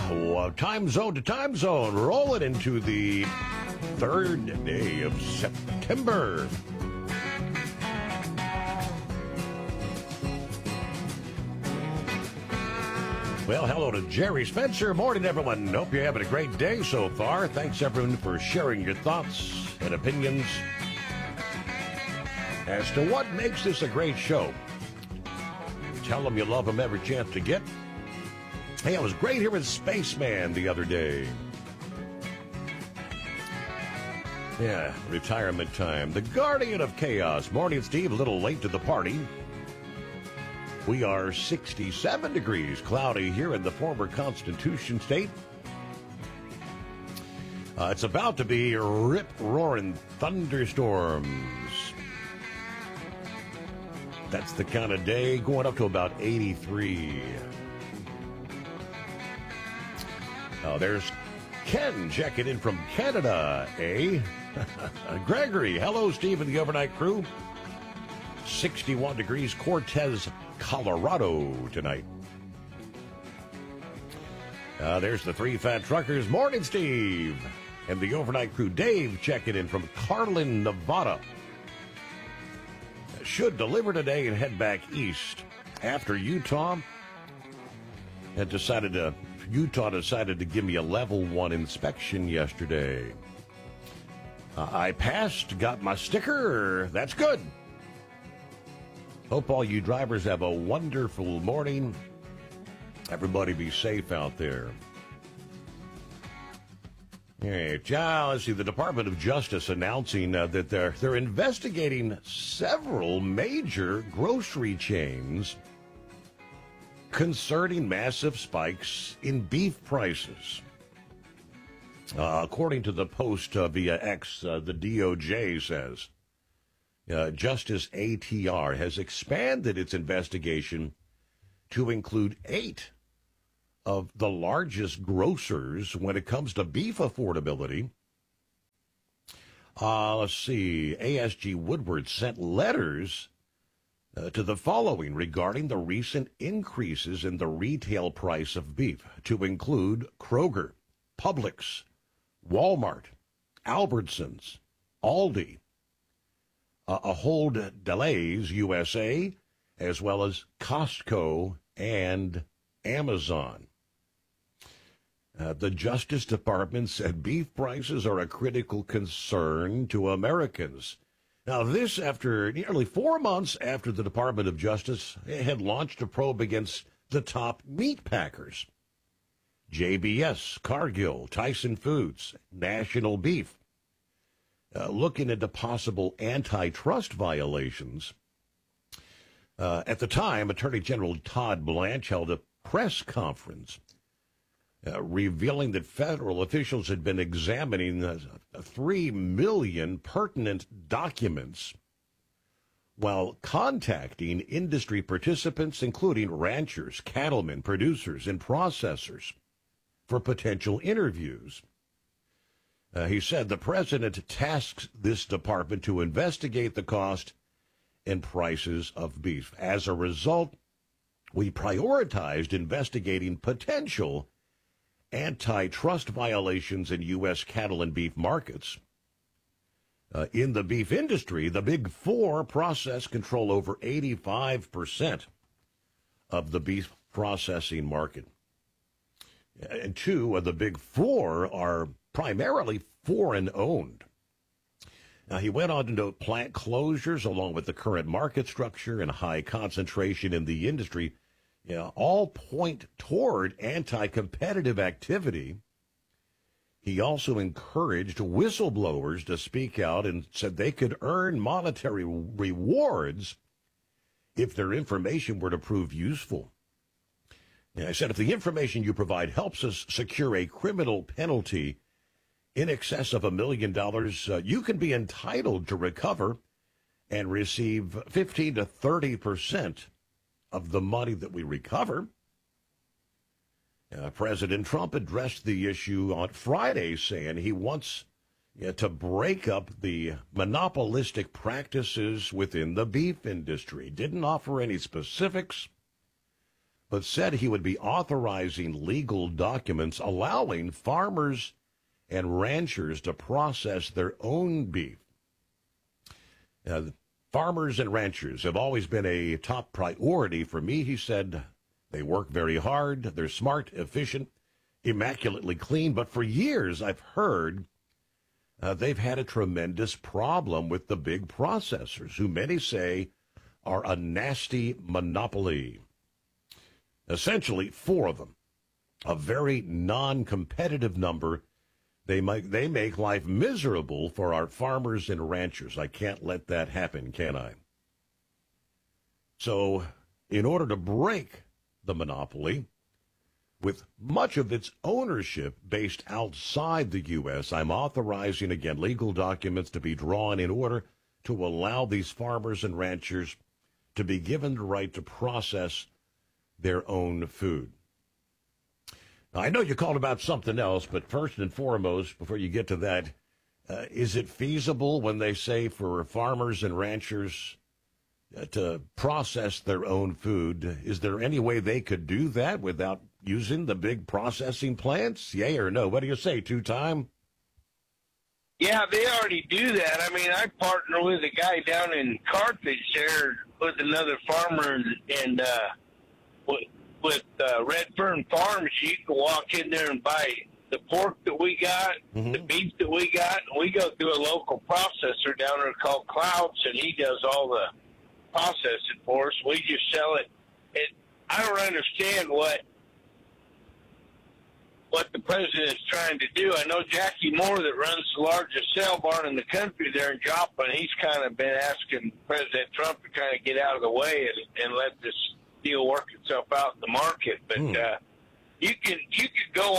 Time zone to time zone, rolling into the third day of September. Well, hello to Jerry Spencer. Morning, everyone. Hope you're having a great day so far. Thanks, everyone, for sharing your thoughts and opinions as to what makes this a great show. Tell them you love them every chance to get. Hey, I was great here with Spaceman the other day. Yeah, retirement time. The Guardian of Chaos. Morning, Steve. A little late to the party. We are 67 degrees cloudy here in the former Constitution State. It's about to be rip-roaring thunderstorms. That's the kind of day going up to about 83. There's Ken checking in from Canada, eh? Gregory, hello, Steve and the overnight crew. 61 degrees, Cortez, Colorado tonight. There's the three fat truckers. Morning, Steve. And the overnight crew, Dave, checking in from Carlin, Nevada. Should deliver today and head back east after Utah decided to give me a level 1 inspection yesterday. I passed, got my sticker. That's good. Hope all you drivers have a wonderful morning. Everybody be safe out there. Hey, let's see. The Department of Justice announcing that they're investigating several major grocery chains concerning massive spikes in beef prices. According to the Post via X, the DOJ says Justice ATR has expanded its investigation to include 8 of the largest grocers when it comes to beef affordability. Let's see. ASG Woodward sent letters to the following regarding the recent increases in the retail price of beef, to include Kroger, Publix, Walmart, Albertsons, Aldi, Ahold Delhaize USA, as well as Costco and Amazon. The Justice Department said beef prices are a critical concern to Americans. Now, this after nearly 4 months after the Department of Justice had launched a probe against the top meat packers. JBS, Cargill, Tyson Foods, National Beef, looking into possible antitrust violations. At the time, Attorney General Todd Blanche held a press conference revealing that federal officials had been examining 3 million pertinent documents while contacting industry participants, including ranchers, cattlemen, producers, and processors, for potential interviews. He said the president tasks this department to investigate the cost and prices of beef. As a result, we prioritized investigating potential antitrust violations in U.S. cattle and beef markets. In the beef industry, the Big Four process control over 85% of the beef processing market. And 2 of the Big Four are primarily foreign-owned. Now, he went on to note plant closures, along with the current market structure and high concentration in the industry, all point toward anti-competitive activity. He also encouraged whistleblowers to speak out and said they could earn monetary rewards if their information were to prove useful. I said, if the information you provide helps us secure a criminal penalty in excess of $1 million, you can be entitled to recover and receive 15 to 30% of the money that we recover. President Trump addressed the issue on Friday, saying he wants to break up the monopolistic practices within the beef industry. Didn't offer any specifics, but said he would be authorizing legal documents allowing farmers and ranchers to process their own beef. Farmers and ranchers have always been a top priority for me, he said. They work very hard. They're smart, efficient, immaculately clean. But for years, I've heard they've had a tremendous problem with the big processors, who many say are a nasty monopoly. Essentially, 4 of them, a very non-competitive number. They make life miserable for our farmers and ranchers. I can't let that happen, can I? So, in order to break the monopoly, with much of its ownership based outside the U.S., I'm authorizing, again, legal documents to be drawn in order to allow these farmers and ranchers to be given the right to process their own food. Now, I know you called about something else, but first and foremost, before you get to that, is it feasible when they say for farmers and ranchers to process their own food? Is there any way they could do that without using the big processing plants? Yay or no? What do you say, two-time? Yeah, they already do that. I mean, I partner with a guy down in Carthage there with another farmer, and with Redfern Farms, you can walk in there and buy the pork that we got, the beef that we got, and we go through a local processor down there called Clouds, and he does all the processing for us. We just sell it. And I don't understand what the president is trying to do. I know Jackie Moore, that runs the largest sale barn in the country there in Joplin, he's kind of been asking President Trump to kind of get out of the way and let this deal work itself out in the market. But you could go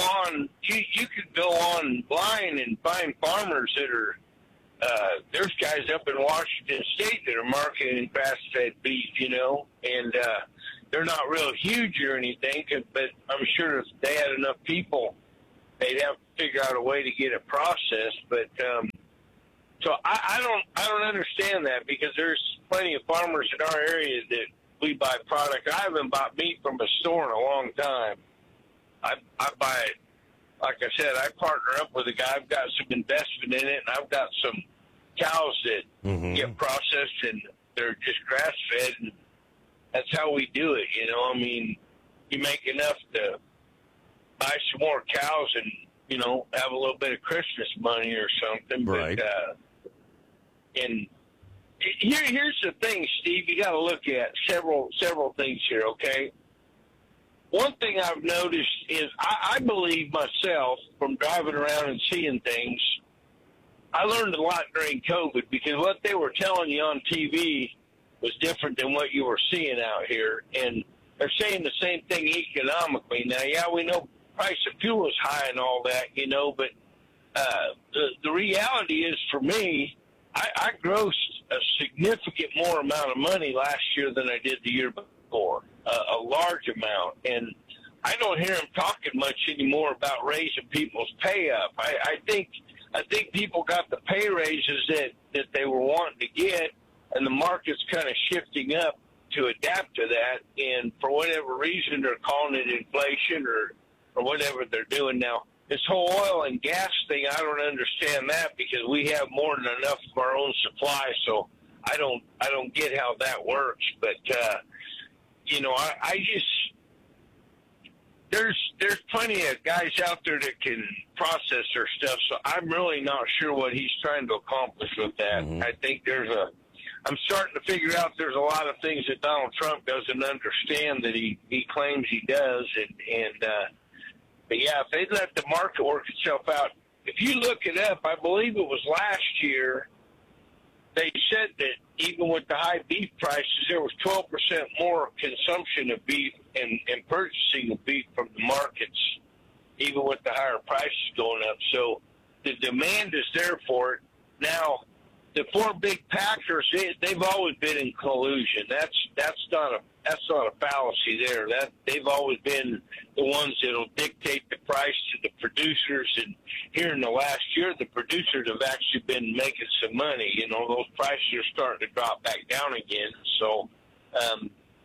online and find farmers that are there's guys up in Washington State that are marketing fast-fed beef, and they're not real huge or anything, but I'm sure if they had enough people, they'd have to figure out a way to get it processed. But so I don't understand that, because there's plenty of farmers in our area that we buy product. I haven't bought meat from a store in a long time. I buy it. Like I said, I partner up with a guy. I've got some investment in it, and I've got some cows that get processed, and they're just grass-fed, and that's how we do it, I mean, you make enough to buy some more cows and, have a little bit of Christmas money or something. Right. But, and here's the thing, Steve. You got to look at several things here, okay? One thing I've noticed is I believe myself, from driving around and seeing things, I learned a lot during COVID, because what they were telling you on TV was different than what you were seeing out here. And they're saying the same thing economically. Now, yeah, we know price of fuel is high and all that, but the reality is, for me, I grossed a significant more amount of money last year than I did the year before, a large amount. And I don't hear them talking much anymore about raising people's pay up. I think people got the pay raises that they were wanting to get, and the market's kind of shifting up to adapt to that. And for whatever reason, they're calling it inflation or whatever they're doing now. This whole oil and gas thing, I don't understand that, because we have more than enough of our own supply. So I don't get how that works. But I just, there's plenty of guys out there that can process their stuff. So I'm really not sure what he's trying to accomplish with that. I think I'm starting to figure out there's a lot of things that Donald Trump doesn't understand that he claims he does. But yeah, if they let the market work itself out, if you look it up, I believe it was last year, they said that even with the high beef prices, there was 12% more consumption of beef and purchasing of beef from the markets, even with the higher prices going up. So the demand is there for it. Now, the 4 big packers, they've always been in collusion. That's not a fallacy there. That they've always been the ones that'll dictate the price to the producers. And here in the last year, the producers have actually been making some money. Those prices are starting to drop back down again. So,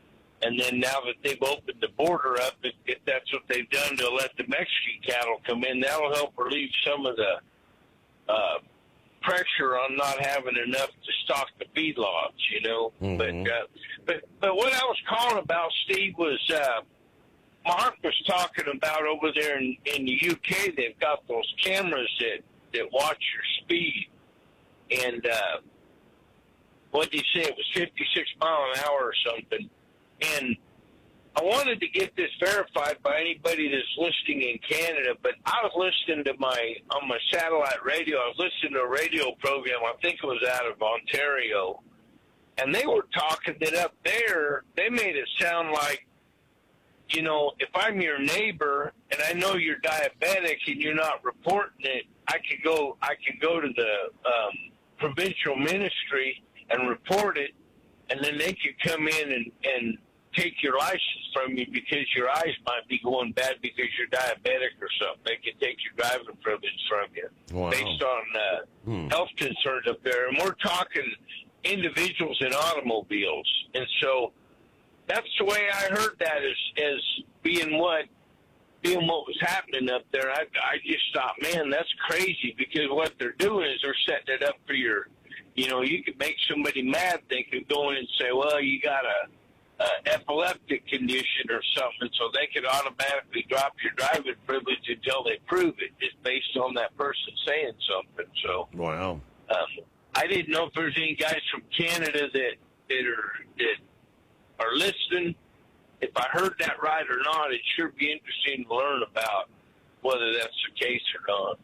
And then now that they've opened the border up, if that's what they've done to let the Mexican cattle come in, that'll help relieve some of the pressure on not having enough to stock the feedlots, you know. Mm-hmm. But what I was calling about, Steve, was Mark was talking about over there in the UK. They've got those cameras that watch your speed, and what did he say? It was 56 mile an hour or something. And I wanted to get this verified by anybody that's listening in Canada, but I was listening to on my satellite radio. I was listening to a radio program. I think it was out of Ontario, and they were talking that up there, they made it sound like, you know, if I'm your neighbor and I know you're diabetic and you're not reporting it, I could go to the provincial ministry and report it, and then they could come in and take your license from you because your eyes might be going bad because you're diabetic or something. They could take your driving privilege from you. Wow. Based on health concerns up there. And we're talking individuals in automobiles. And so that's the way I heard that as being what was happening up there. I just thought, man, that's crazy, because what they're doing is they're setting it up for your, you know, you could make somebody mad. They could go in and say, well, you got a epileptic condition or something, so they could automatically drop your driving privilege until they prove it, just based on that person saying something. So, wow. I didn't know if there's any guys from Canada that are listening. If I heard that right or not, it'd sure be interesting to learn about whether that's the case or not.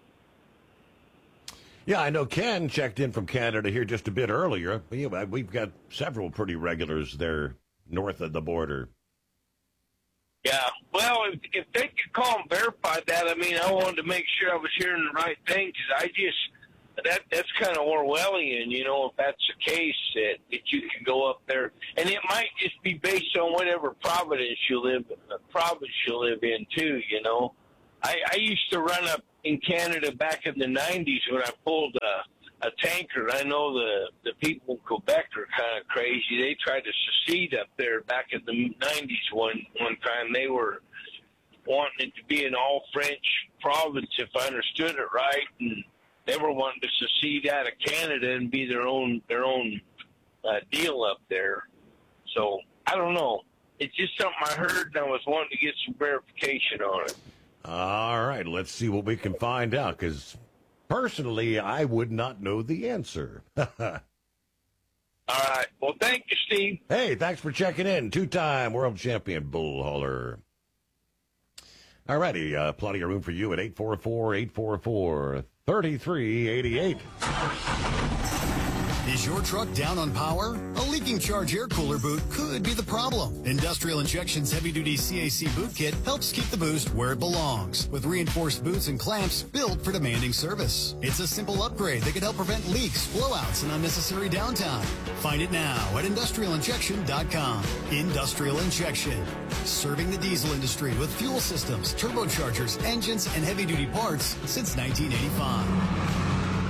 Yeah, I know Ken checked in from Canada here just a bit earlier. We've got several pretty regulars there north of the border. Yeah, well, if they could call and verify that, I mean, I wanted to make sure I was hearing the right thing, because that's kind of Orwellian, you know, if that's the case, that you can go up there. And it might just be based on whatever province you live in, too, you know. I used to run up in Canada back in the 90s when I pulled a tanker. I know the people in Quebec are kind of crazy. They tried to secede up there back in the 90s one time. They were wanting it to be an all-French province, if I understood it right, and they were wanting to secede out of Canada and be their own deal up there. So, I don't know. It's just something I heard, and I was wanting to get some verification on it. All right, let's see what we can find out, because personally, I would not know the answer. All right. Well, thank you, Steve. Hey, thanks for checking in. Two-time world champion bull hauler. All righty, plenty of room for you at 844-844-3388. Is your truck down on power? A leaking charge air cooler boot could be the problem. Industrial Injection's heavy-duty CAC boot kit helps keep the boost where it belongs, with reinforced boots and clamps built for demanding service. It's a simple upgrade that can help prevent leaks, blowouts, and unnecessary downtime. Find it now at industrialinjection.com. Industrial Injection, serving the diesel industry with fuel systems, turbochargers, engines, and heavy-duty parts since 1985.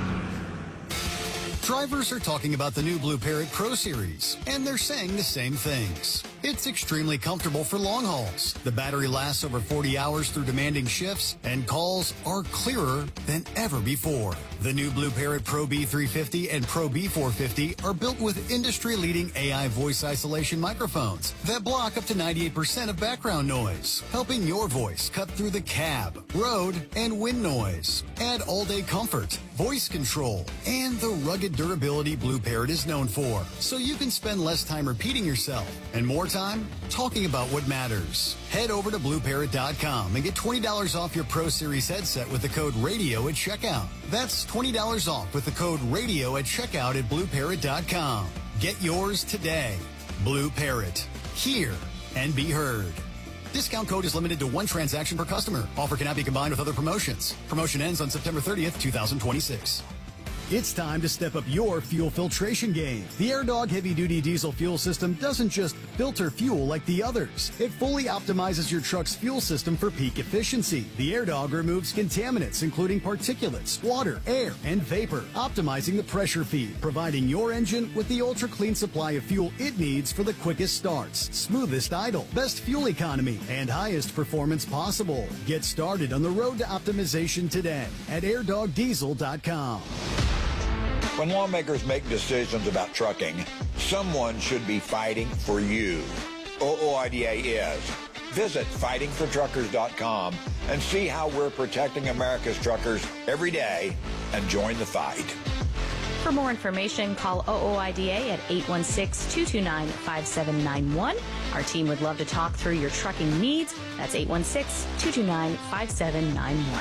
Drivers are talking about the new Blue Parrot Pro Series, and they're saying the same things. It's extremely comfortable for long hauls. The battery lasts over 40 hours through demanding shifts, and calls are clearer than ever before. The new Blue Parrot Pro B350 and Pro B450 are built with industry-leading AI voice isolation microphones that block up to 98% of background noise, helping your voice cut through the cab, road, and wind noise. Add all-day comfort, voice control, and the rugged durability Blue Parrot is known for, so you can spend less time repeating yourself and more time talking about what matters. Head over to BlueParrot.com and get $20 off your Pro Series headset with the code RADIO at checkout. That's $20 off with the code RADIO at checkout at BlueParrot.com. Get yours today. Blue Parrot. Hear and be heard. Discount code is limited to one transaction per customer. Offer cannot be combined with other promotions. Promotion ends on September 30th, 2026. It's time to step up your fuel filtration game. The AirDog heavy-duty diesel fuel system doesn't just filter fuel like the others. It fully optimizes your truck's fuel system for peak efficiency. The AirDog removes contaminants, including particulates, water, air, and vapor, optimizing the pressure feed, providing your engine with the ultra-clean supply of fuel it needs for the quickest starts, smoothest idle, best fuel economy, and highest performance possible. Get started on the road to optimization today at airdogdiesel.com. When lawmakers make decisions about trucking, someone should be fighting for you. OOIDA is. Visit fightingfortruckers.com and see how we're protecting America's truckers every day and join the fight. For more information, call OOIDA at 816-229-5791. Our team would love to talk through your trucking needs. That's 816-229-5791.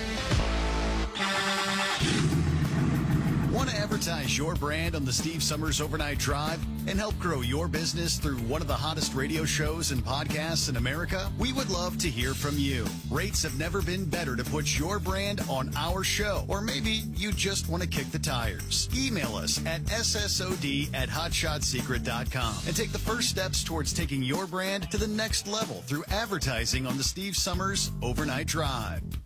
Want to advertise your brand on the Steve Summers Overnight Drive and help grow your business through one of the hottest radio shows and podcasts in America? We would love to hear from you. Rates have never been better to put your brand on our show. Or maybe you just want to kick the tires. Email us at ssod@hotshotsecret.com and take the first steps towards taking your brand to the next level through advertising on the Steve Summers Overnight Drive.